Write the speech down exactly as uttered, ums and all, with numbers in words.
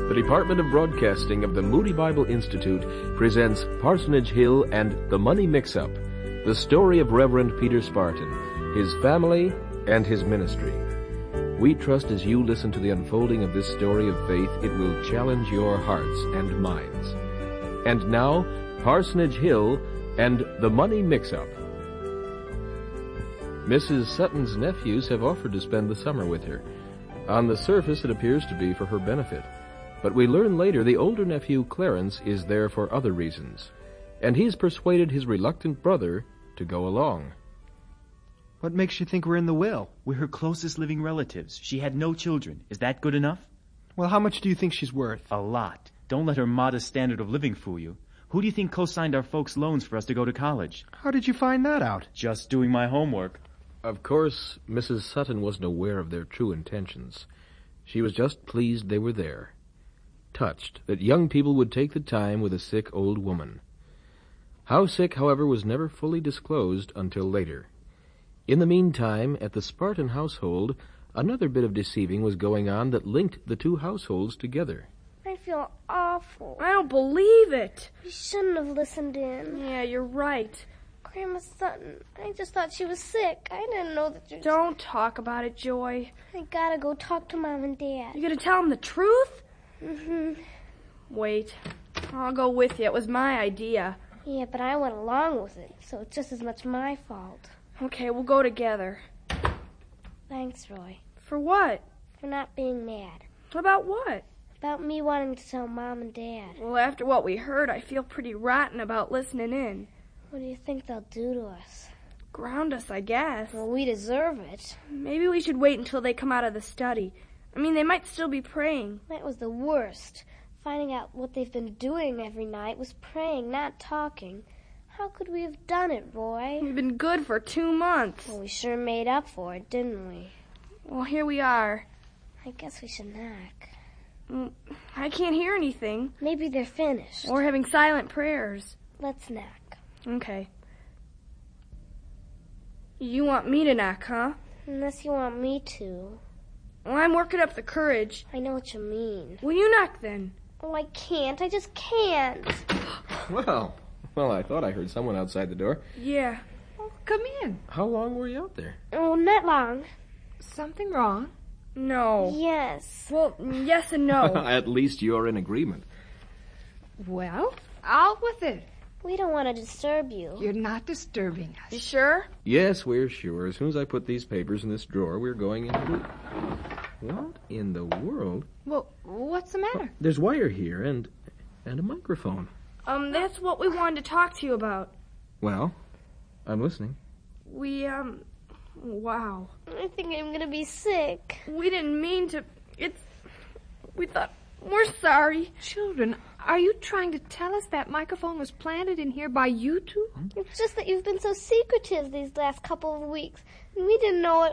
The Department of Broadcasting of the Moody Bible Institute presents Parsonage Hill and the Money Mix-Up, the story of Reverend Peter Spartan, his family, and his ministry. We trust as you listen to the unfolding of this story of faith, it will challenge your hearts and minds. And now, Parsonage Hill and the Money Mix-Up. Missus Sutton's nephews have offered to spend the summer with her. On the surface, it appears to be for her benefit. But we learn later the older nephew, Clarence, is there for other reasons. And he's persuaded his reluctant brother to go along. What makes you think we're in the will? We're her closest living relatives. She had no children. Is that good enough? Well, how much do you think she's worth? A lot. Don't let her modest standard of living fool you. Who do you think co-signed our folks' loans for us to go to college? How did you find that out? Just doing my homework. Of course, Missus Sutton wasn't aware of their true intentions. She was just pleased they were there. Touched that young people would take the time with a sick old woman. How sick, however, was never fully disclosed until later. In the meantime, at the Spartan household, another bit of deceiving was going on that linked the two households together. I feel awful. I don't believe it. We shouldn't have listened in. Yeah, you're right. Grandma Sutton, I just thought she was sick. I didn't know that you... Don't talk about it, Joy. I gotta go talk to Mom and Dad. You gonna tell them the truth? Mm-hmm. Wait. I'll go with you. It was my idea. Yeah, but I went along with it, so it's just as much my fault. Okay, we'll go together. Thanks, Roy. For what? For not being mad. About what? About me wanting to tell Mom and Dad. Well, after what we heard, I feel pretty rotten about listening in. What do you think they'll do to us? Ground us, I guess. Well, we deserve it. Maybe we should wait until they come out of the study. I mean, they might still be praying. That was the worst. Finding out what they've been doing every night was praying, not talking. How could we have done it, Roy? We've been good for two months. Well, we sure made up for it, didn't we? Well, here we are. I guess we should knock. Mm, I can't hear anything. Maybe they're finished. Or having silent prayers. Let's knock. Okay. You want me to knock, huh? Unless you want me to. Well, I'm working up the courage. I know what you mean. Will you knock then? Oh, I can't. I just can't. Well, well, I thought I heard someone outside the door. Yeah. Oh, come in. How long were you out there? Oh, not long. Something wrong? No. Yes. Well, yes and no. At least you're in agreement. Well, out with it. We don't want to disturb you. You're not disturbing us. You sure? Yes, we're sure. As soon as I put these papers in this drawer, we're going into... What in the world? Well, what's the matter? There's wire here and and a microphone. Um, that's what we wanted to talk to you about. Well, I'm listening. We, um, wow. I think I'm going to be sick. We didn't mean to... It's... We thought... We're sorry. Children, are you trying to tell us that microphone was planted in here by you two? It's just that you've been so secretive these last couple of weeks. And we didn't know it